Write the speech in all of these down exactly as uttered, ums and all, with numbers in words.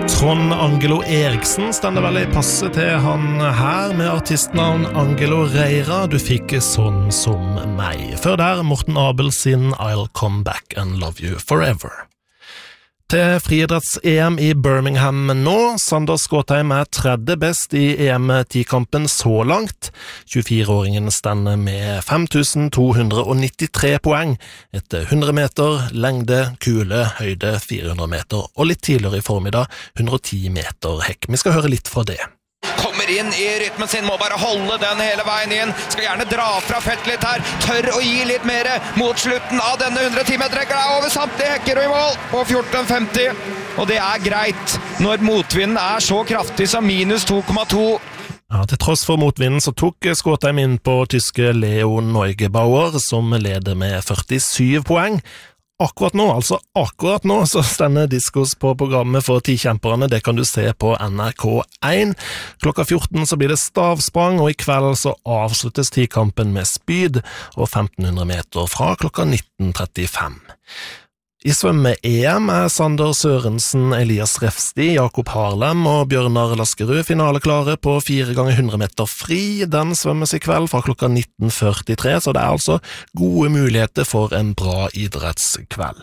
Trond Angelo Eriksen stender veldig passe til han her med artistnavn Angelo Reira, du fikk sånn som meg. Før der Morten Abel sin I'll Come Back and Love You Forever. Til friidretts-E M i Birmingham nå, Sander Skåtheim er tredje best i E M-ti-kampen så langt. tjuefire-åringen stender med fem tusen to hundre nittitre poeng, etter hundre meter, lengde, kule, høyde fire hundre meter, og litt tidligere i formiddag hundre og ti meter hekk. Vi skal høre litt fra det. Kommer inn i rytmen sin, må bare holde den hele veien inn, skal gjerne dra fra felt litt her, tør å gi litt mer mot slutten av denne hundre og ti meter rekker deg over samtlige hekker og i mål på fjorten femti, og det er greit når motvinden er så kraftig som minus to komma to. Ja, til tross for motvinden så tok Skåtheim inn på tyske Leo Neugebauer, som leder med førtisyv poeng. Akkurat nå, altså akkurat nå, så stender Diskos på programmet for tikjemperne, det kan du se på N R K én. Klokka fjorten så blir det stavsprang, og i kveld så avsluttes tikampen med spyd og femten hundre meter fra klokka nitten trettifem. I svømme-E M er Sander Sørensen, Elias Refsti, Jakob Harlem og Bjørnar Laskerud finaleklare på fire ganger hundre meter fri. Den svømmes i kveld fra klokka nitten førtitre, så det er altså gode muligheter for en bra idrettskveld.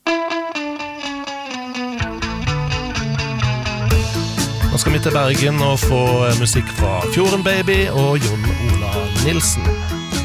Nå skal vi til Bergen og få musikk fra Fjorden Baby og Jon Ola Nilsen.